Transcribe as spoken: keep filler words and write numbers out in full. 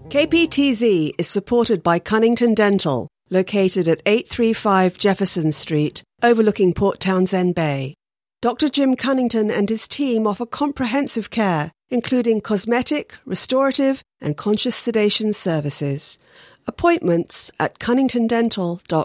K P T Z is supported by Cunnington Dental, located at eight thirty-five Jefferson Street, overlooking Port Townsend Bay. Doctor Jim Cunnington and his team offer comprehensive care, including cosmetic, restorative, and conscious sedation services. Appointments at cunnington dental dot com.